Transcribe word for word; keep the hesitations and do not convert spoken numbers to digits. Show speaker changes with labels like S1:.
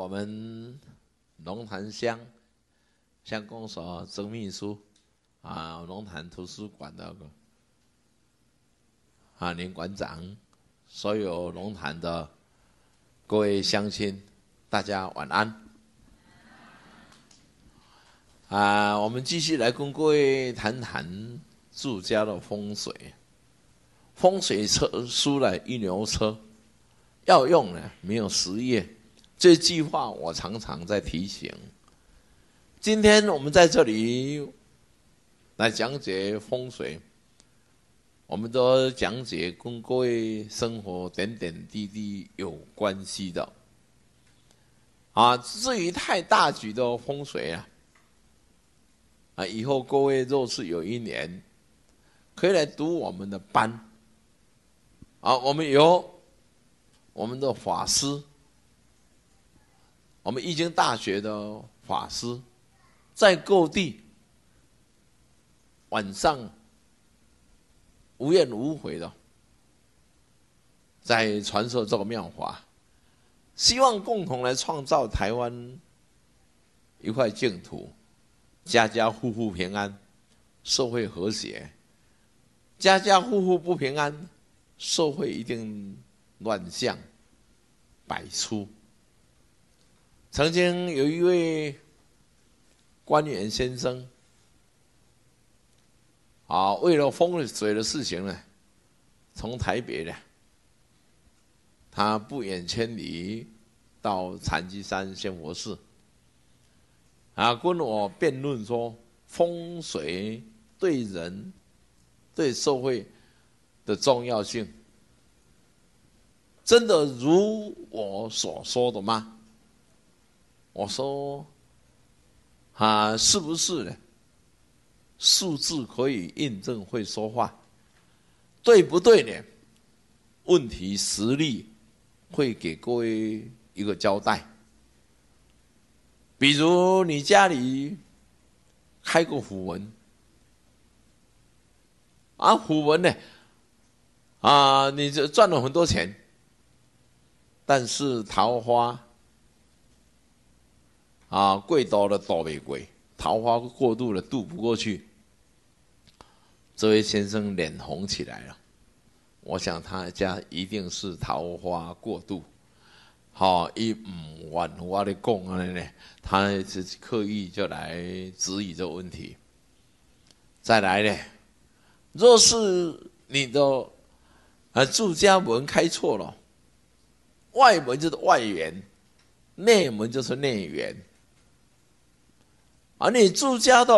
S1: 我们龙潭乡乡公所曾秘书啊，龙潭图书馆的啊林馆长，所有龙潭的各位乡亲，大家晚安。啊，我们继续来跟各位谈谈住家的风水。风水车书来一牛车，要用呢没有实业。这句话我常常在提醒。今天我们在这里来讲解风水，我们都讲解跟各位生活点点滴滴有关系的。啊，至于太大局的风水啊，啊，以后各位若是有一年可以来读我们的班，啊，我们有我们的法师，我们易经大学的法师，在各地晚上无怨无悔的在传授这个妙法，希望共同来创造台湾一块净土，家家户户平安，社会和谐。家家户户不平安，社会一定乱象百出。曾经有一位官员先生啊，为了风水的事情呢，从台北呢，他不远千里到禅机山仙佛寺啊，跟我辩论说风水对人对社会的重要性，真的如我所说的吗？我说啊，是不是呢？数字可以印证会说话，对不对呢？问题实例会给各位一个交代。比如你家里开过虎门，啊，虎门呢，啊，你就赚了很多钱，但是桃花啊，贵多了躲没过，桃花过度了渡不过去。这位先生脸红起来了，我想他家一定是桃花过度。好，一唔完我的讲啊呢，他是刻意就来质疑这个问题。再来呢，若是你的啊住家门开错了，外门就是外缘，内门就是内缘。而你住家的